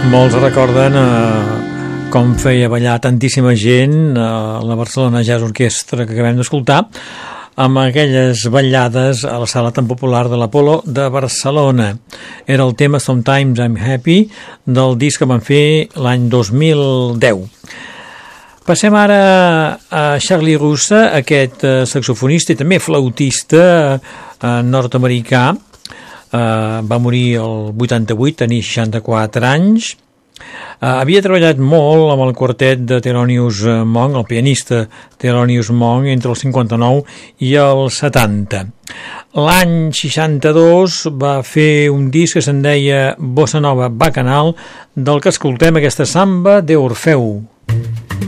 Molts recorden com feia ballar tantíssima gent la Barcelona Jazz Orquestra que acabem d'escoltar amb aquelles ballades a la sala tan popular de l'Apolo de Barcelona. Era el tema Sometimes I'm Happy del disc que van fer l'any 2010. Passem ara a Charlie Russa, aquest saxofonista i també flautista nord-americà. Va morir el 88, tenia 64 anys. Havia treballat molt amb el quartet de Thelonious Monk, el pianista Thelonious Monk, entre el 59 i el 70. L'any 62 va fer un disc que se'n deia Bossa Nova Bacanal, del que escoltem aquesta samba d'Orfeu.